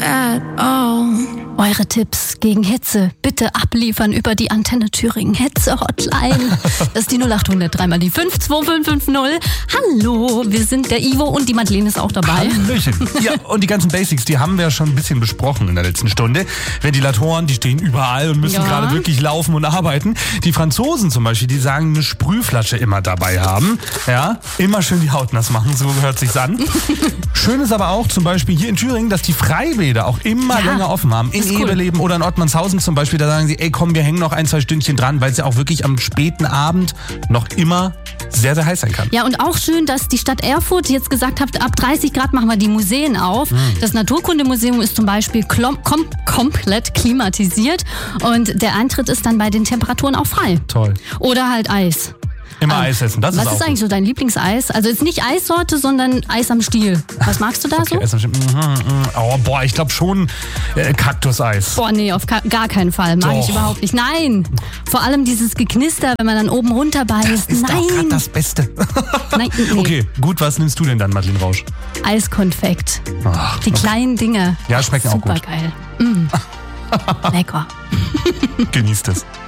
at all. Eure Tipps gegen Hitze bitte abliefern über die Antenne Thüringen Hitze-Hotline. Das ist die 0800 3 mal die 5 2550. Hallo, wir sind der Ivo und die Madeleine ist auch dabei. Hallöchen. Ja, und die ganzen Basics, die haben wir schon ein bisschen besprochen in der letzten Stunde. Ventilatoren, die stehen überall und müssen gerade wirklich laufen und arbeiten. Die Franzosen zum Beispiel, die sagen, eine Sprühflasche immer dabei haben. Ja, immer schön die Haut nass machen, so hört sich's an. Schön ist aber auch zum Beispiel hier in Thüringen, dass die Freibäder auch immer länger offen haben. In Eberleben oder in Ottmannshausen zum Beispiel, da sagen sie, ey komm, wir hängen noch 1-2 Stündchen dran, weil es ja auch wirklich am späten Abend noch immer sehr, sehr heiß sein kann. Ja, und auch schön, dass die Stadt Erfurt jetzt gesagt hat, ab 30 Grad machen wir die Museen auf. Das Naturkundemuseum ist zum Beispiel komplett klimatisiert und der Eintritt ist dann bei den Temperaturen auch frei. Toll. Oder halt Eis. Immer Eis essen, das ist auch Was ist eigentlich so dein Lieblingseis? Also jetzt nicht Eissorte, sondern Eis am Stiel. Was magst du da so? Eis am Stiel. Oh, boah, ich glaube schon Kaktuseis. Boah, nee, auf gar keinen Fall. Mag ich überhaupt nicht. Nein, vor allem dieses Geknister, wenn man dann oben runter beißt. Das ist doch gerade das Beste. Nein, nee. Okay, gut, was nimmst du denn dann, Madeleine Rausch? Eiskonfekt. Ach, Die kleinen Dinge. Ja, schmecken auch gut. Supergeil. Lecker. Genießt es.